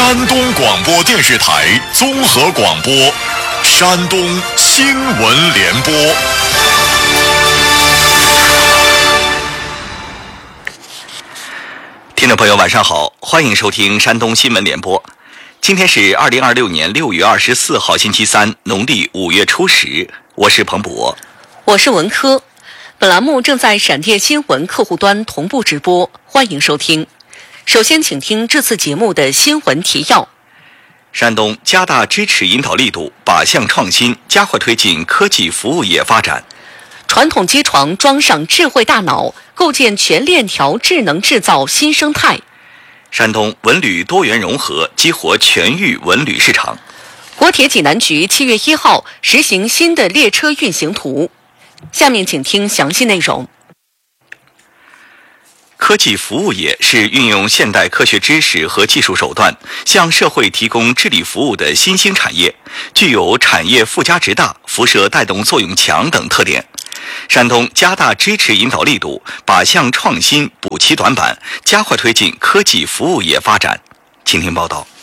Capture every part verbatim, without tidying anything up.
山东广播电视台综合广播，山东新闻联播。 听众朋友晚上好，欢迎收听山东新闻联播。今天是二零二六年六月二十四号星期三，农历五月初十，我是彭博， 我是文科。本栏目正在闪电新闻客户端同步直播，欢迎收听。首先请听这次节目的新闻提要。 山东加大支持引导力度，靶向创新，加快推进科技服务业发展。 传统机床装上智慧大脑，构建全链条智能制造新生态。 山东文旅多元融合，激活全域文旅市场。 国铁济南局七月一号实行新的列车运行图。下面请听详细内容。 科技服务业是运用现代科学知识和技术手段向社会提供治理服务的新兴产业，具有产业附加值大、辐射带动作用强等特点。山东加大支持引导力度，靶向创新，补齐短板，加快推进科技服务业发展。请听报道。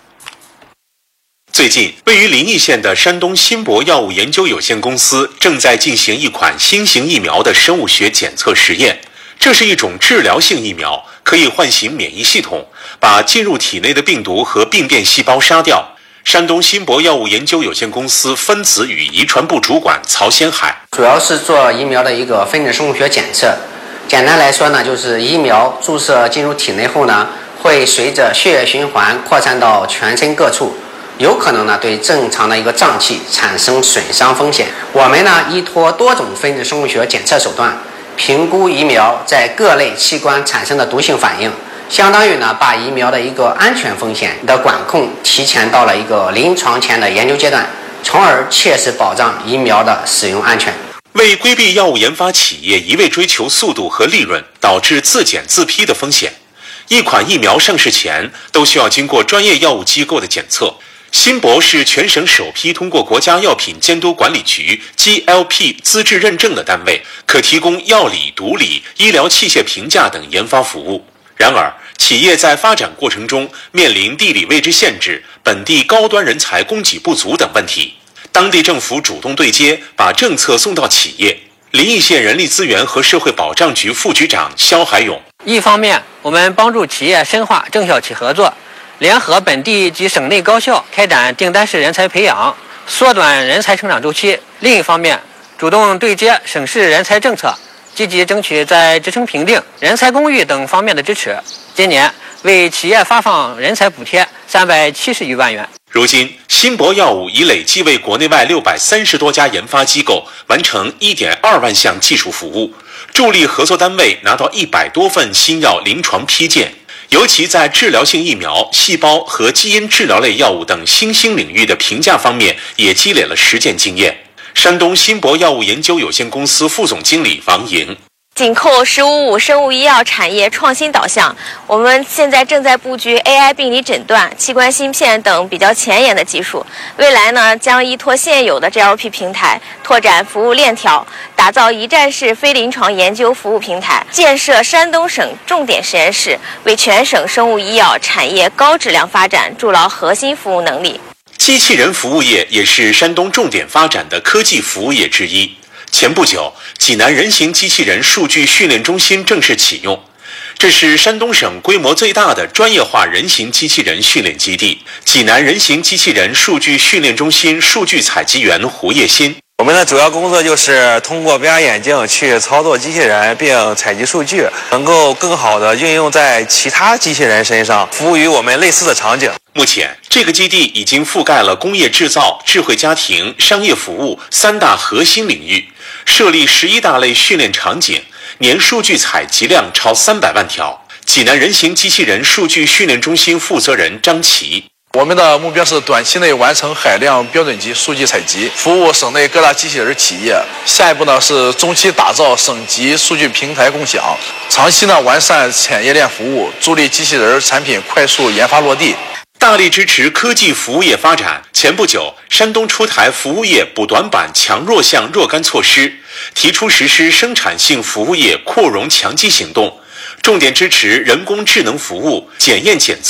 最近，位于临沂县的山东新博药物研究有限公司正在进行一款新型疫苗的生物学检测实验。这是一种治疗性疫苗，可以唤醒免疫系统，把进入体内的病毒和病变细胞杀掉。山东新博药物研究有限公司分子与遗传部主管曹先海： 主要是做疫苗的一个分子生物学检测。简单来说呢，就是疫苗注射进入体内后呢，会随着血液循环扩散到全身各处，有可能呢对正常的一个脏器产生损伤风险。我们呢依托多种分子生物学检测手段，评估疫苗在各类器官产生的毒性反应，相当于呢把疫苗的一个安全风险的管控提前到了一个临床前的研究阶段，从而切实保障疫苗的使用安全。 为规避药物研发企业一味追求速度和利润，导致自检自批的风险，一款疫苗上市前都需要经过专业药物机构的检测。新博是全省首批通过国家药品监督管理局 G L P 资质认证的单位，可提供药理、毒理、医疗器械评价等研发服务。然而，企业在发展过程中面临地理位置限制、本地高端人才供给不足等问题。当地政府主动对接，把政策送到企业。临沂县人力资源和社会保障局副局长肖海勇： 一方面，我们帮助企业深化政校企合作，联合本地及省内高校开展订单式人才培养，缩短人才成长周期。另一方面，主动对接省市人才政策，积极争取在职称评定、人才公寓等方面的支持。今年为企业发放人才补贴三百七十余万元。 如今，新博药物已累计为国内外六百三十多家研发机构完成一点二万项技术服务，助力合作单位拿到一百多份新药临床批件。尤其在治疗性疫苗、细胞和基因治疗类药物等新兴领域的评价方面，也积累了实践经验。山东新博药物研究有限公司副总经理王莹： 紧扣“十五五”生物医药产业创新导向，我们现在正在布局 A I 病理诊断、器官芯片等比较前沿的技术。未来呢，将依托现有的 G L P 平台，拓展服务链条，打造一站式非临床研究服务平台，建设山东省重点实验室，为全省生物医药产业高质量发展筑牢核心服务能力。 机器人服务业也是山东重点发展的科技服务业之一。前不久，济南人形机器人数据训练中心正式启用，这是山东省规模最大的专业化人形机器人训练基地。济南人形机器人数据训练中心数据采集员胡业新： 我们的主要工作就是通过 V R 眼镜去操作机器人并采集数据，能够更好地运用在其他机器人身上，服务于我们类似的场景。 目前，这个基地已经覆盖了工业制造、智慧家庭、商业服务三大核心领域，设立十一大类训练场景，年数据采集量超三百万条。济南人形机器人数据训练中心负责人张琪： 我们的目标是短期内完成海量标准级数据采集，服务省内各大机器人企业。下一步呢是中期打造省级数据平台共享，长期呢完善产业链服务，助力机器人产品快速研发落地。 大力支持科技服务业发展。前不久，山东出台服务业补短板强弱项若干措施，提出实施生产性服务业扩容强基行动，重点支持人工智能服务、检验检测、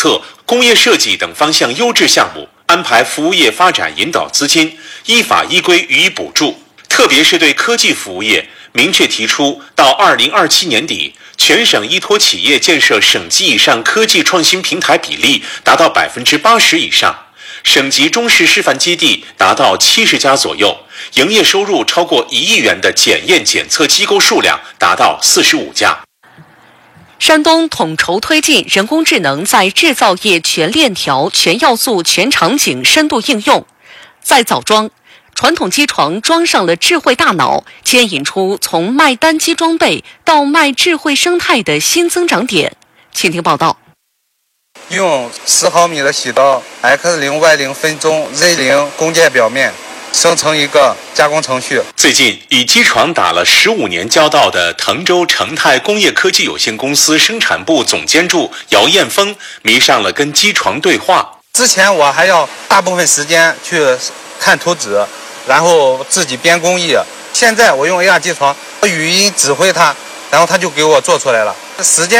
工业设计等方向优质项目，安排服务业发展引导资金，依法依规予以补助。特别是对科技服务业，明确提出到二零二七年底，全省依托企业建设省级以上科技创新平台比例达到百分之八十以上，省级中式示范基地达到七十家左右，营业收入超过一亿元的检验检测机构数量达到四十五家。 山东统筹推进人工智能在制造业全链条、全要素、全场景深度应用，在枣庄，传统机床装上了智慧大脑，牵引出从卖单机装备到卖智慧生态的新增长点。请听报道。 用十毫米的洗刀 X 零 Y 零 分钟 Z 零 工件表面生成一个加工程序。 最近，与机床打了十五年交道的滕州成泰工业科技有限公司生产部总监助姚艳峰迷上了跟机床对话。 之前我还要大部分时间去看图纸，然后自己编工艺。现在我用 A R 机床，语音指挥它，然后它就给我做出来了。时间